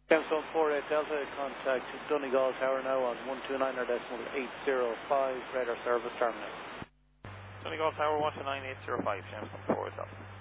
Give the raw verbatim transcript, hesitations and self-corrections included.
Gemstone four eight Delta, contact Donegal Tower now on one two nine decimal eight zero five, radar service terminal. Donegal Tower one two nine eight zero five, Gemstone four eight Delta.